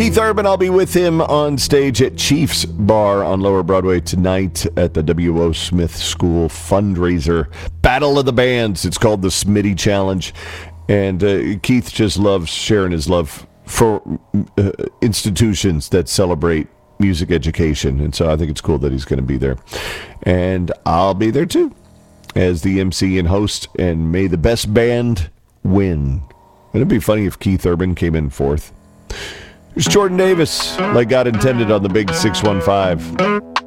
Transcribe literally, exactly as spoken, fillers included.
Keith Urban, I'll be with him on stage at Chief's Bar on Lower Broadway tonight at the W O. Smith School fundraiser. Battle of the Bands. It's called the Smitty Challenge. And uh, Keith just loves sharing his love for uh, institutions that celebrate music education. And so I think it's cool that he's going to be there. And I'll be there too as the M C and host. And may the best band win. It'd be funny if Keith Urban came in fourth. Here's Jordan Davis, like God intended on the Big six one five.